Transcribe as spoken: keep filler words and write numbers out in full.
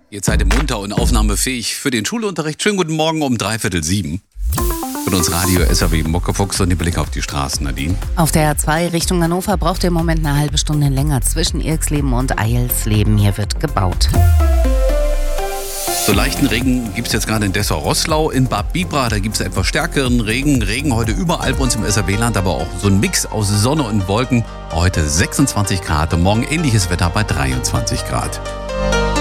Ihr seid munter und aufnahmefähig für den Schulunterricht. Schönen guten Morgen um dreiviertel sieben. Von uns Radio S R W Muckefuchs und den Blick auf die Straßen, Nadine. Auf der A zwei Richtung Hannover braucht ihr im Moment eine halbe Stunde länger zwischen Irksleben und Eilsleben. Hier wird gebaut. So leichten Regen gibt es jetzt gerade in Dessau-Roßlau, in Bad Bibra, da gibt es etwas stärkeren Regen. Regen heute überall bei uns im S R W-Land, aber auch so ein Mix aus Sonne und Wolken. Heute sechsundzwanzig Grad und morgen ähnliches Wetter bei dreiundzwanzig Grad.